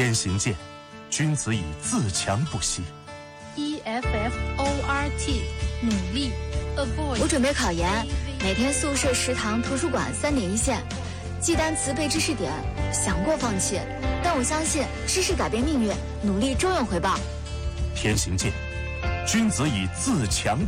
天行健，君子以自强不息。 EFFORT 努力 avoid。 我准备考研，每天宿舍、食堂、图书馆3点一线，记单词、背知识点，想过放弃，但我相信知识改变命运，努力终有回报。 天行健，君子以自强